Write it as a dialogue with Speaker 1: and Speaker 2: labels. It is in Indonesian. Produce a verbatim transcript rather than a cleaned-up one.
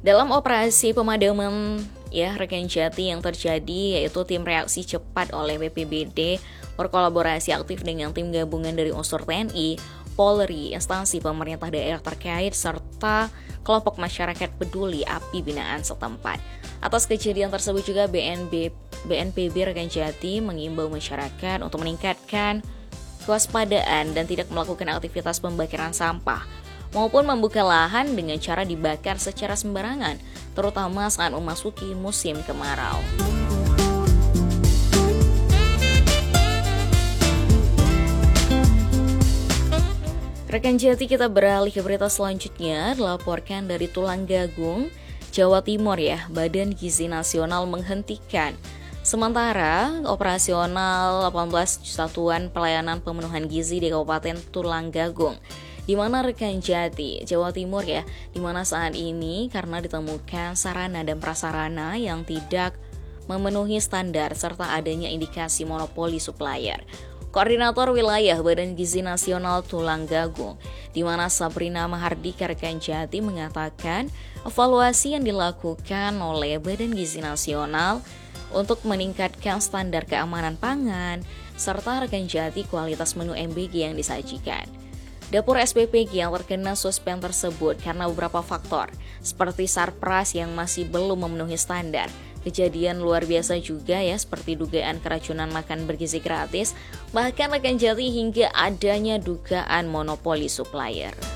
Speaker 1: Dalam operasi pemadaman ya rekan Jati yang terjadi, yaitu tim reaksi cepat oleh B P B D berkolaborasi aktif dengan tim gabungan dari unsur T N I, Polri, instansi pemerintah daerah terkait, serta kelompok masyarakat peduli api binaan setempat. Atas kejadian tersebut juga B N B, B N P B rekan Jati mengimbau masyarakat untuk meningkatkan kewaspadaan dan tidak melakukan aktivitas pembakaran sampah maupun membuka lahan dengan cara dibakar secara sembarangan, terutama saat memasuki musim kemarau. Rekan Jati, kita beralih ke berita selanjutnya, dilaporkan dari Tulanggagung, Jawa Timur ya. Badan Gizi Nasional menghentikan sementara operasional delapan belas satuan pelayanan pemenuhan gizi di Kabupaten Tulanggagung, di mana rekan Jati, Jawa Timur ya, di mana saat ini karena ditemukan sarana dan prasarana yang tidak memenuhi standar serta adanya indikasi monopoli supplier. Koordinator Wilayah Badan Gizi Nasional Tulanggagung, di mana Sabrina Mahardika rekan Jati mengatakan evaluasi yang dilakukan oleh Badan Gizi Nasional untuk meningkatkan standar keamanan pangan serta rekan Jati kualitas menu M B G yang disajikan. Dapur S P P G yang terkena suspend tersebut karena beberapa faktor, seperti sarpras yang masih belum memenuhi standar. Kejadian luar biasa juga ya, seperti dugaan keracunan makan bergizi gratis, bahkan rekan Jati hingga adanya dugaan monopoli supplier.